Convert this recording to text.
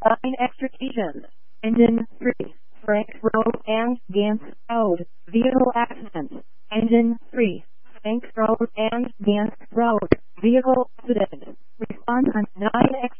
9 extrication. Engine 3. Frank Road and Gans Road. Vehicle accident. Engine 3. Frank Road and Gans Road. Vehicle accident. Response on 9 extrication.